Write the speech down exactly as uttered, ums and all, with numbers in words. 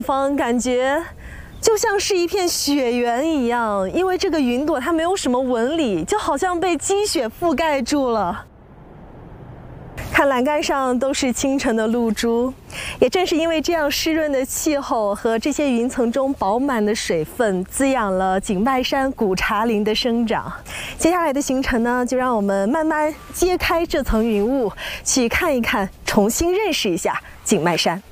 方感觉就像是一片雪原一样，因为这个云朵它没有什么纹理，就好像被积雪覆盖住了。看栏杆上都是清晨的露珠，也正是因为这样湿润的气候和这些云层中饱满的水分，滋养了景迈山古茶林的生长。接下来的行程呢，就让我们慢慢揭开这层云雾，去看一看，重新认识一下景迈山。